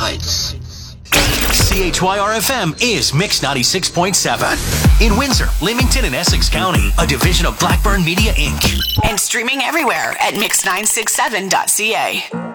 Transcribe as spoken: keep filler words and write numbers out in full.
Heights. C H Y R F M is Mix ninety-six point seven. In Windsor, Leamington, and Essex County, a division of Blackburn Media, Incorporated. And streaming everywhere at mix nine six seven dot c a.